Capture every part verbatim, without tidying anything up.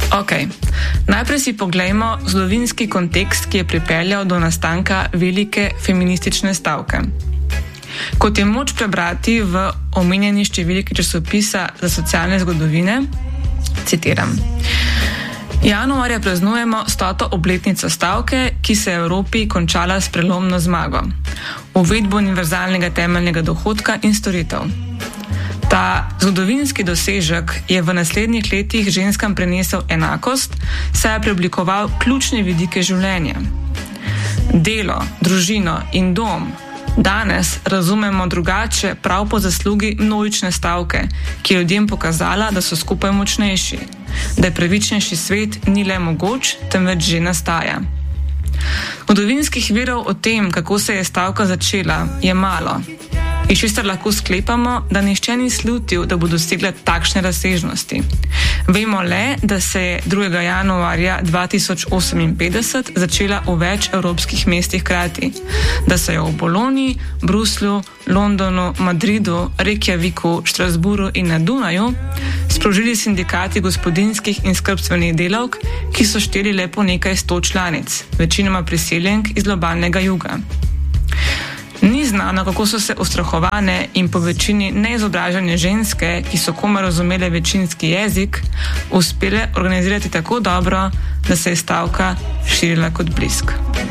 Ok, najprej si poglejmo zgodovinski kontekst, ki je pripeljal do nastanka velike feministične stavke. Kot je moč prebrati v omenjeni številki časopisa za socialne zgodovine, citiram: Januarja praznujemo stoto obletnico stavke, ki se je v Evropi končala s prelomno zmago, uvedbo univerzalnega temeljnega dohodka in storitev. Ta zgodovinski dosežek je v naslednjih letih ženskam prinesel enakost, saj je preoblikoval ključne vidike življenja. Delo, družino in dom danes razumemo drugače prav po zaslugi množične stavke, ki je ljudem pokazala, da so skupaj močnejši, da je pravičnejši svet ni le mogoč, temveč že nastaja. Zgodovinskih virov o tem, kako se je stavka začela, je malo. Iz česar lahko sklepamo, da nihče ni slutil, da bo dosegla takšne razsežnosti. Vemo le, da se je drugega januarja dva tisoč oseminpetdeset začela v več evropskih mestih hkrati, da so jo v Bologni, Bruslju, Londonu, Madridu, Reykjaviku, Štrasburu in na Dunaju sprožili sindikati gospodinjskih in skrbstvenih delavk, ki so šteli le po nekaj sto članic, večinoma priseljenk iz globalnega juga. Ni znano, kako so se ustrahovane in po večini neizobražene ženske, ki so komaj razumele večinski jezik, uspele organizirati tako dobro, da se je stavka širila kot blisk.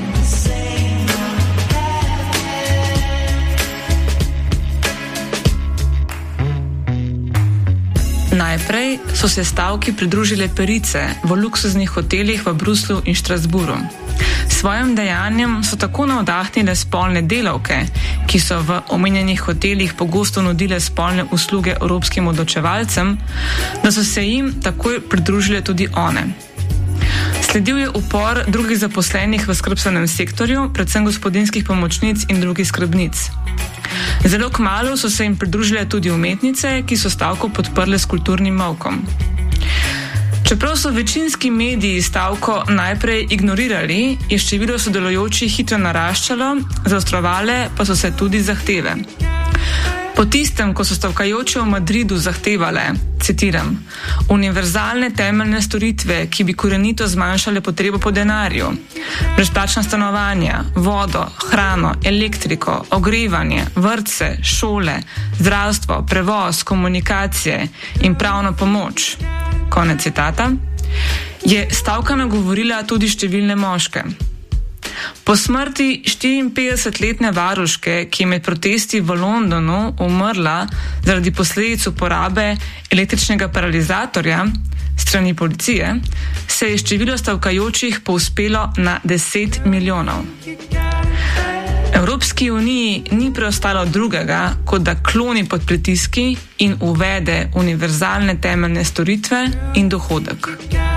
Najprej so se stavki pridružile perice v luksuznih hotelih v Bruslju in Štrasburu. Svojim dejanjem so tako navdahnile spolne delavke, ki so v omenjenih hotelih pogosto nudile spolne usluge evropskim odločevalcem, da so se jim takoj pridružile tudi one. Sledil je upor drugih zaposlenih v skrbstvenem sektorju, predvsem gospodinjskih pomočnic in drugih skrbnic. Zelo kmalu so se jim pridružile tudi umetnice, ki so stavko podprle s kulturnim molkom. Čeprav so večinski mediji stavko najprej ignorirali, je število sodelujočih hitro naraščalo, zaostrovale pa so se tudi zahteve. Po tistem, ko so stavkajoče v Madridu zahtevale, citiram, univerzalne temeljne storitve, ki bi korenito zmanjšale potrebo po denarju, brezplačna stanovanja, vodo, hrano, elektriko, ogrevanje, vrtce, šole, zdravstvo, prevoz, komunikacije in pravno pomoč, konec citata, je stavka nagovorila tudi številne moške. Po smrti štiriinpetdesetletne varuške, ki je med protesti v Londonu umrla zaradi posledic uporabe električnega paralizatorja strani policije, se je število stavkajočih povzpelo na deset milijonov. Evropski uniji ni preostalo drugega, kot da kloni pod pritiski in uvede univerzalne temeljne storitve in dohodek.